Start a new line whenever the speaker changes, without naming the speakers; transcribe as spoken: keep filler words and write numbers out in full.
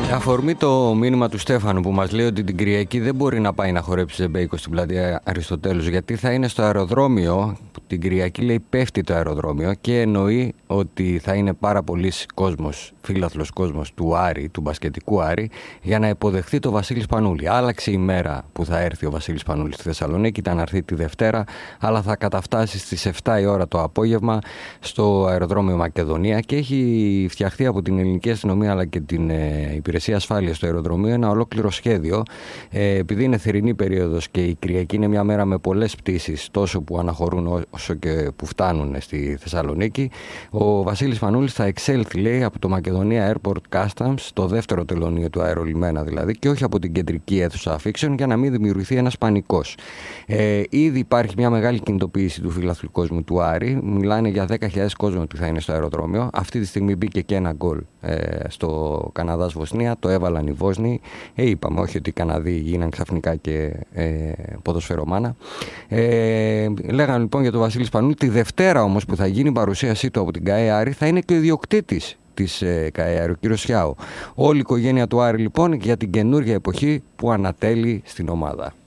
Αφορμή το μήνυμα του Στέφανου που μας λέει ότι την Κυριακή δεν μπορεί να πάει να χορέψει ζεμπέικο στην πλατεία Αριστοτέλους, γιατί θα είναι στο αεροδρόμιο. Την Κυριακή, λέει, πέφτει το αεροδρόμιο και εννοεί ότι θα είναι πάρα πολλής κόσμος, φίλαθλος κόσμος του Άρη, του μπασκετικού Άρη, για να υποδεχθεί το Βασίλη Σπανούλη. Άλλαξε η μέρα που θα έρθει ο Βασίλης Σπανούλης στη Θεσσαλονίκη, ήταν να έρθει τη Δευτέρα, αλλά θα καταφτάσει στις επτά η ώρα το απόγευμα στο αεροδρόμιο Μακεδονία και έχει φτιαχτεί από την ελληνική αστυνομία αλλά και την ε, υπηρεσία ασφάλειας στο αεροδρομίο ένα ολόκληρο σχέδιο. Ε, επειδή είναι θερινή περίοδος και η Κυριακή είναι μια μέρα με πολλές πτήσεις, τόσο που αναχωρούν όσο και που φτάνουν στη Θεσσαλονίκη, ο Βασίλης Σπανούλης θα εξέλθει, λέει, από το Μακεδονία Airport Customs, το δεύτερο τελωνείο του αερολιμένα δηλαδή, και όχι από την κεντρική αίθουσα αφήξεων, για να μην δημιουργηθεί ένας πανικός. Ε, ήδη υπάρχει μια μεγάλη κινητοποίηση του φιλαθλού κόσμου του Άρη. Μιλάνε για δέκα χιλιάδες κόσμο που θα είναι στο αεροδρόμιο. Αυτή τη στιγμή μπήκε και ένα γκολ ε, στο Καναδάς-Βοσνία. Το έβαλαν οι Βόσνοι. Ε, είπαμε, όχι ότι οι Καναδοί γίναν ξαφνικά και ε, ποδοσφαιρομάνα. Ε, λέγανε λοιπόν για τον Βασίλη Σπανούλη. Τη Δευτέρα όμως που θα γίνει η παρουσίασή του από την ΚΑΕ Άρη θα είναι και ο ιδιοκτήτης της ε, ΚΑΕ Άρη, ο κύριος Σιάου. Όλη η οικογένεια του Άρη λοιπόν για την καινούργια εποχή που ανατέλει στην ομάδα.